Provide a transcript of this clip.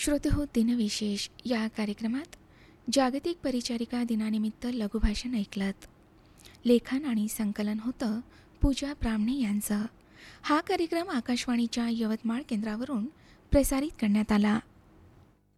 श्रोतेहो दिनविशेष या कार्यक्रमात जागतिक परिचारिका दिनानिमित्त लघुभाषण ऐकलत. लेखन आणि संकलन होतं पूजा ब्राह्मणे यांचं. हा कार्यक्रम आकाशवाणीच्या यवतमाळ केंद्रावरून प्रसारित करण्यात आला.